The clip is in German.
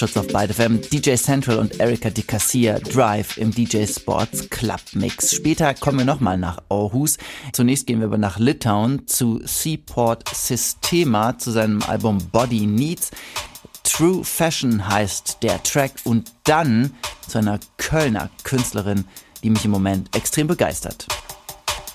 Hörschutz auf Byte FM, DJ Central und Erika Di Cassia, Drive im DJ Sports Club Mix. Später kommen wir nochmal nach Aarhus. Zunächst gehen wir aber nach Litauen zu Seaport Systema, zu seinem Album Body Needs. True Fashion heißt der Track und dann zu einer Kölner Künstlerin, die mich im Moment extrem begeistert.